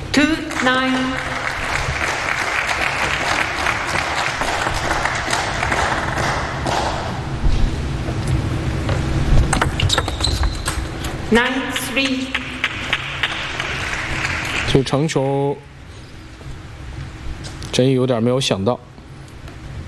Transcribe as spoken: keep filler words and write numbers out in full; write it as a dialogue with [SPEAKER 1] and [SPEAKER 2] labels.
[SPEAKER 1] two nine. Nine three.
[SPEAKER 2] 这个长球真有点没有想到。